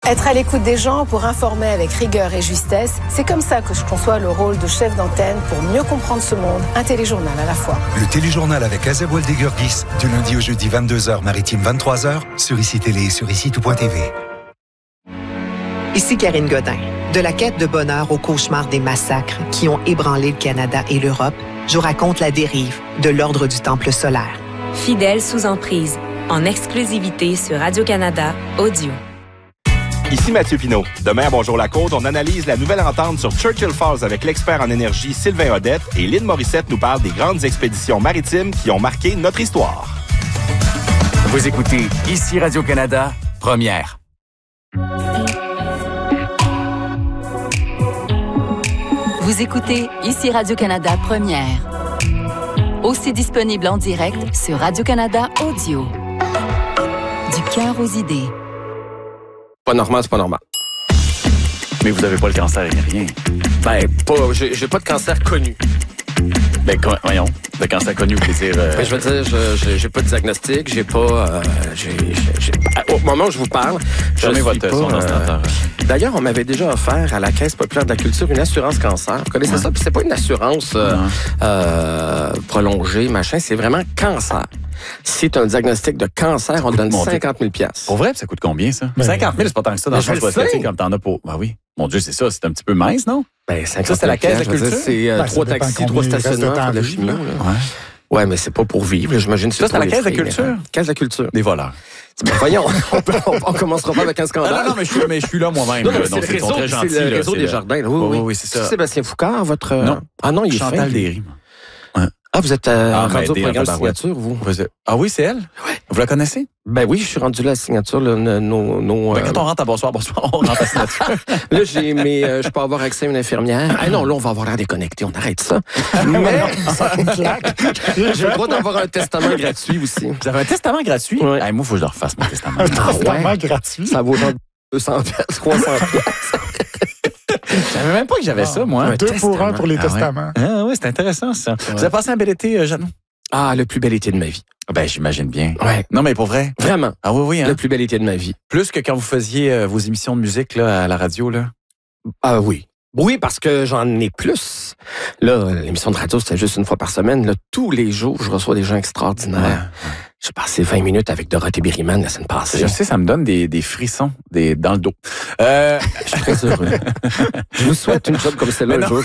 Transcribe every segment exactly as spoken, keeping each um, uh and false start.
Être à l'écoute des gens pour informer avec rigueur et justesse, c'est comme ça que je conçois le rôle de chef d'antenne pour mieux comprendre ce monde. Un téléjournal à la fois. Le téléjournal avec Azeb Waldegurgis, du lundi au jeudi vingt-deux heures, maritime vingt-trois heures, sur ici Télé et sur ici tout point t v. Ici Karine Godin. De la quête de bonheur au cauchemar des massacres qui ont ébranlé le Canada et l'Europe, je vous raconte la dérive de l'Ordre du Temple solaire. Fidèle sous emprise, en exclusivité sur Radio-Canada Audio. Ici Mathieu Pinault. Demain à Bonjour la Côte, on analyse la nouvelle entente sur Churchill Falls avec l'expert en énergie Sylvain Odette et Lynn Morissette nous parle des grandes expéditions maritimes qui ont marqué notre histoire. Vous écoutez Ici Radio-Canada, première. Vous écoutez Ici Radio-Canada, première. Aussi disponible en direct sur Radio-Canada Audio. Du cœur aux idées. Pas normal, c'est pas normal. Mais vous avez pas le cancer et rien. Ben, pas, j'ai, j'ai pas de cancer connu. Ben, voyons, le cancer connu, vous voulez dire... Euh... Ben, je veux dire, je, je, j'ai pas de diagnostic, j'ai pas... Euh, j'ai, j'ai, j'ai, au moment où je vous parle, je suis votre pas... son Euh, d'ailleurs, on m'avait déjà offert à la Caisse populaire de la culture une assurance cancer. Vous connaissez ouais. ça? Puis c'est pas une assurance euh, euh, prolongée, machin, c'est vraiment cancer. Si tu as un diagnostic de cancer, on te donne cinquante mille dollars. Pour vrai, ça coûte combien, ça? Ben, cinquante mille, c'est pas tant que ça dans le champ de comme t'en as pour... Ben oui. Mon Dieu, c'est ça, c'est un petit peu mince, non? Ben, cinquante ça, c'était la Caisse de la culture? Dire, c'est euh, ben, trois taxis, trois stationnements, de la chimie. Ouais. ouais, mais c'est pas pour vivre, là, j'imagine. Ça, c'est la Caisse de la culture? Mais, Caisse de la culture. Des voleurs. Ben, voyons, on, peut, on, on commencera pas avec un scandale. Non, non, non, mais je suis, mais je suis là moi-même. Non, non, là, c'est, donc, le réseau, très gentil, c'est le là, réseau c'est des le... jardins. Là. Oui, oui, oui, oui, c'est ça. C'est Sébastien Foucard, votre... Non. Ah non, il est Chantal fin. Desry. Ah, vous êtes euh, ah, rendu ben, au programme signature, vous? vous êtes... Ah oui, c'est elle? Oui. Vous la connaissez? Ben oui, je suis rendu là à la signature. Là, nos, nos, ben, quand on rentre à bonsoir, bonsoir, on rentre à la signature. Là, j'ai mes, euh, je peux avoir accès à une infirmière. Ah non, là, on va avoir l'air déconnecté, on arrête ça. Mais j'ai le droit d'avoir un testament gratuit aussi. Vous avez un testament gratuit? Ouais. Hey, moi, il faut que je le refasse, mon testament. Un ah, testament ouais. gratuit? Ça vaut genre deux cents piastres, trois cents piastres. Je savais même pas que j'avais ah, ça, moi. Un deux testament. Pour un pour les ah, testaments. Ouais. Ah oui, c'est intéressant, ça. Ouais. Vous avez passé un bel été, euh, Jeannot? Ah, le plus bel été de ma vie. Ben, j'imagine bien. Ouais. Non, mais pour vrai? Vraiment. Ah oui, oui. Hein? Le plus bel été de ma vie. Plus que quand vous faisiez euh, vos émissions de musique là, à la radio, là? Ah oui. Oui, parce que j'en ai plus. Là, l'émission de radio, c'était juste une fois par semaine. Là, tous les jours, je reçois des gens extraordinaires. Ouais, ouais. J'ai passé vingt minutes avec Dorothée Berryman la semaine passée. Je sais, ça me donne des, des frissons des, dans le dos. Euh... Je suis très heureux. Je vous souhaite une job comme celle-là un jour.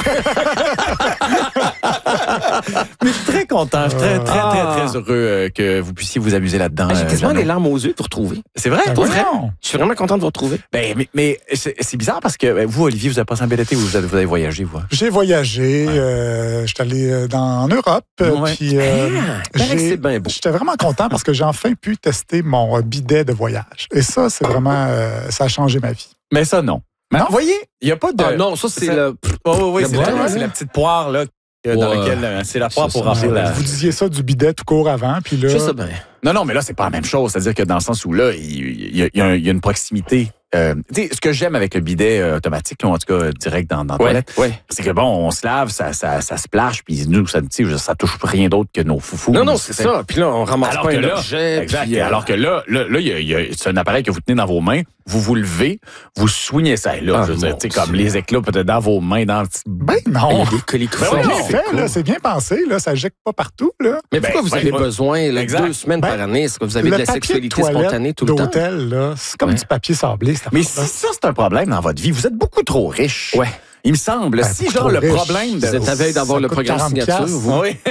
Mais je suis très content. Je suis très, très, très, très, très heureux euh, que vous puissiez vous amuser là-dedans. Ah, j'ai quasiment euh, les larmes aux yeux de vous retrouver. C'est vrai? Ben Pour vrai? Je suis vraiment content de vous retrouver. Ben, mais mais c'est, c'est bizarre parce que vous, Olivier, vous avez passé un bel été ou vous avez, vous avez voyagé, vous? J'ai voyagé. Ouais. Euh, j'étais allé dans, en Europe. Ouais. Puis, euh, ah, c'est bien beau. J'étais vraiment content parce que j'ai enfin pu tester mon bidet de voyage. Et ça, c'est vraiment... Euh, ça a changé ma vie. Mais ça, non. Non? Vous voyez, il n'y a pas de... Ah, non, ça, c'est ça... le... Oh, oui, oui, c'est, boîte, la, c'est la petite poire, là. Dans ouais. laquelle c'est la poire pour remplir la... Vous disiez ça du bidet tout court avant, puis là... Je sais bien. Non, non, mais là, c'est pas la même chose. C'est-à-dire que dans le sens où là, il y, y, y, a, il y a une proximité. Euh, tu sais, ce que j'aime avec le bidet euh, automatique, là, en tout cas direct dans, dans la ouais, toilette, ouais. c'est que bon, on se lave, ça, ça, ça splash, puis nous, ça, ça touche rien d'autre que nos foufous. Non, non, c'est ça. ça. Puis là, on ramasse alors pas un là, objet. Exact. Puis, euh... Alors que là, là, là, y a, y a, c'est un appareil que vous tenez dans vos mains, vous vous levez, vous soignez ça. Et là, ah, je veux dire, tu sais, comme les éclats peut-être dans vos mains, dans le petit... Ben non. Il y a des colis ben oui, c'est fait, cool. là, c'est bien pensé, là, ça jette pas partout, là. Mais pourquoi ben, vous avez ben, besoin, là, deux semaines ben, par année? Est-ce que vous avez de la sexualité spontanée tout le temps? D'hôtel, là, c'est comme ouais. du papier sablé. Mais si ça, c'est un problème dans votre vie, vous êtes beaucoup trop riche. Ouais. Il me semble. Ben, si, genre, le riche. problème de... Vous êtes à veille d'avoir le programme signature, vous. Oui.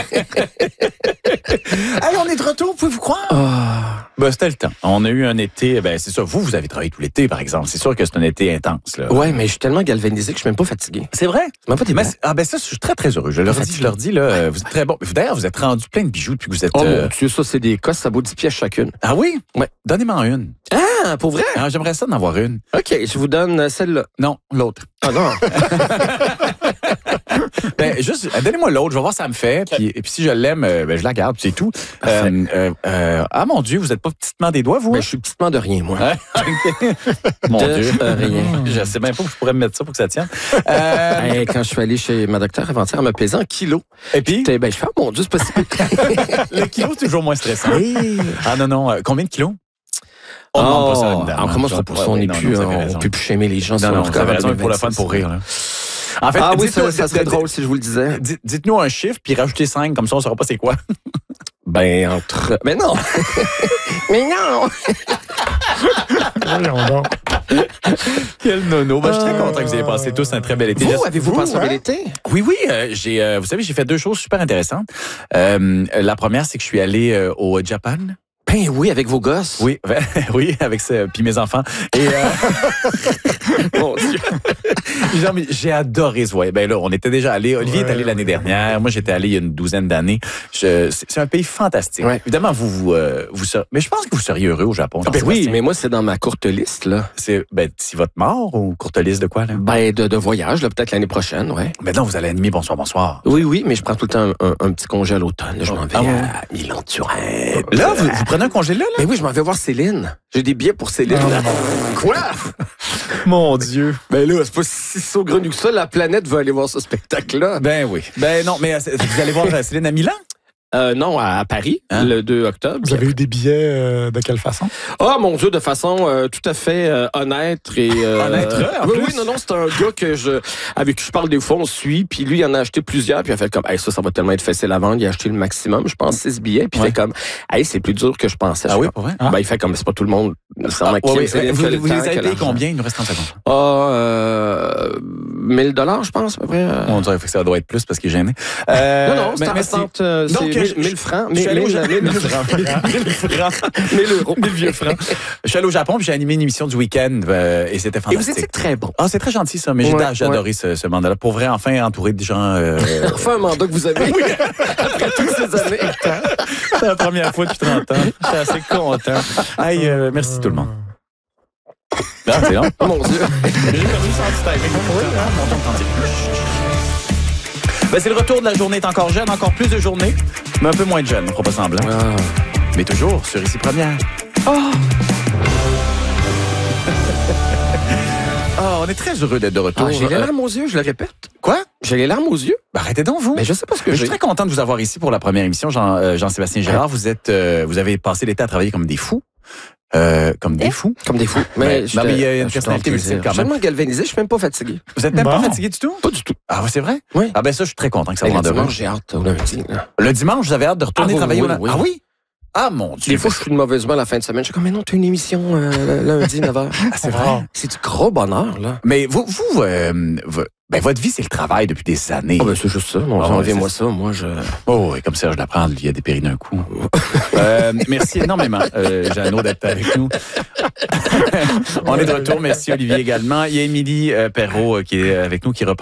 Hey, on est de retour, pouvez-vous croire? Oh. Ben, c'était le temps. On a eu un été, ben, c'est ça. Vous, vous avez travaillé tout l'été, par exemple. C'est sûr que c'est un été intense, là. Ouais, mais je suis tellement galvanisé que je suis même pas fatigué. C'est vrai? C'est même pas des mais, Ah, ben, ça, je suis très, très heureux. Je leur dis, je leur dis, là, ouais. Vous êtes très bon. D'ailleurs, vous êtes rendu plein de bijoux depuis que vous êtes. Oh, euh... mon Dieu, ça, c'est des cosses, ça vaut dix pièces chacune. Ah oui? Ouais. Donnez-moi une. Ah, pour vrai? Ah, j'aimerais ça d'en avoir une. OK, je vous donne celle-là. Non, l'autre. Ah, non. Ben, juste, donnez-moi l'autre, je vais voir si ça me fait. Puis, et puis si je l'aime, ben, je la garde, c'est tout. Euh, euh, euh, ah, mon Dieu, vous n'êtes pas petitement des doigts, vous? Ben, je suis petitement de rien, moi. Mon de Dieu. rien. Je sais même pas où je pourrais me mettre ça pour que ça tienne. Euh... Ben, quand je suis allé chez ma docteure avant-hier, elle m'a pesé en kilos. Et puis? Ben, je fais, oh, mon Dieu, c'est pas si Le kilo, c'est toujours moins stressant. Hey. Ah, non, non. Combien de kilos? On ne demande pas ça, évidemment. Alors, comment ça, pour ça, on n'est plus, on peut plus aimer les gens sur leur corps. raison pour le fun, pour rire, là. En fait, ah oui, ça, ça serait drôle si je vous le disais. Dites-nous un chiffre, puis rajoutez cinq, comme ça, on ne saura pas c'est quoi. Ben, entre... Mais non! Mais non! Voyons donc. Quel nono. Ben, je suis très content que vous ayez passé tous un très bel été. Vous, avez-vous passé un bel été? Oui, oui. Euh, j'ai, euh, vous savez, j'ai fait deux choses super intéressantes. Euh, la première, c'est que je suis allé euh, au Japon. Ben oui, avec vos gosses. Oui, ben, oui, avec ça, puis mes enfants. Et euh... mon Dieu. Genre, j'ai adoré ce voyage. Ben là, on était déjà allé. Olivier ouais, est allé l'année ouais. dernière. Moi, j'étais allé il y a une douzaine d'années. Je, c'est, c'est un pays fantastique. Ouais. Évidemment, vous, vous, euh, vous serez, mais je pense que vous seriez heureux au Japon. Ben oui, mais moi, c'est dans ma courte liste là. C'est ben si votre mort ou courte liste de quoi là? Ben de, de voyage, là, peut-être l'année prochaine, ouais. Mais non, vous allez animer Bonsoir, bonsoir. Oui, oui, mais je prends tout le temps un, un, un petit congé à l'automne. Là, je m'en vais ah, ouais. à Milan-Turin. Là, vous, vous prenez un congé là, là? Ben oui, je m'en vais voir Céline. J'ai des billets pour Céline. Oh, quoi? Mon Dieu. Ben là, c'est pas si saugrenu que ça. La planète veut aller voir ce spectacle-là. Ben oui. Ben non, mais vous allez voir Céline à Milan? Euh, non, à Paris, hein? Le deux octobre. Vous avez eu des billets euh, de quelle façon? Ah, oh, mon Dieu, de façon euh, tout à fait euh, honnête. Et, euh, honnête, en oui, plus? oui, non, non, c'est un gars que je, avec qui je parle des fois, on suit, puis lui, il en a acheté plusieurs, puis il a fait comme, hey, ça, ça va tellement être facile à vendre, il a acheté le maximum, je pense, six billets, puis ouais. il fait comme, hey, c'est plus dur que je pensais. Ah je oui, comme, pour vrai? Ben, il fait comme, c'est pas tout le monde, nécessairement, ah, qui oui, aime oui. Vous, le vous temps, les avez payé combien? Il nous reste trente secondes. Ah, euh, mille dollars, je pense, à peu près. On dirait que ça doit être plus parce qu'il est gêné. Euh, non, non, c'est, mais, c'est, c'est, euh, c'est donc, mille, mille francs. Je suis allé au Japon. mille francs. mille euros. mille vieux francs. Je suis allé au Japon puis j'ai animé une émission du week-end euh, et c'était fantastique. Et vous étiez très bon. Ah, c'est très gentil ça, mais ouais, j'ai, j'ai ouais. adoré ce, ce mandat-là. Pour vrai, enfin entouré de gens. Euh... enfin un mandat que vous avez. Oui. Après toutes ces années. C'est la première fois depuis trente ans. Je suis assez content. Hey, euh, merci tout le monde. Ah, c'est long. Oh mon Dieu. J'ai perdu sans timing. Oui, hein, mon temps Ben, c'est le retour de la journée est encore jeune, encore plus de journées, mais un peu moins de jeune, on fera pas semblant. Ah. Mais toujours sur Ici Première. Oh! oh, on est très heureux d'être de retour. Ah, j'ai les larmes aux yeux, je le répète. Quoi? J'ai les larmes aux yeux. Ben, arrêtez donc, vous. Mais je sais pas ce que je j'ai. suis très content de vous avoir ici pour la première émission, Jean, euh, Jean-Sébastien Girard. Vous êtes, euh, vous avez passé l'été à travailler comme des fous. Euh, comme des fous. Comme des fous. Mais, mais, non, mais il y a une personnalité multiple quand même. Je suis tellement galvanisé, je suis même pas fatigué. Vous êtes même bon. pas fatigué du tout? Pas du tout. Ah, c'est vrai? Oui. Ah, ben ça, je suis très content que ça vous rende heureux. Le dimanche, j'ai hâte au lundi. Là. Le dimanche, vous avez hâte de retourner ah, travailler oui, au lundi? Oui. Ah oui? Ah, mon Dieu. Des fois, je suis de mauvaise humeur la fin de semaine. Je suis comme, mais non, t'as une émission euh, lundi, neuf heures. Ah, c'est vrai? C'est du gros bonheur, là. Mais vous, vous, euh, vous ben, votre vie, c'est le travail depuis des années. Ah, ben, c'est juste ça. Non, oh, enlevez-moi ça. Moi, je. Oh, et comme ça, je l'apprends, il y a dépéri d'un coup. euh, merci énormément, euh, Jeannot, d'être avec nous. On est de retour. Merci, Olivier, également. Il y a Émilie euh, Perrault euh, qui est avec nous, qui reprend.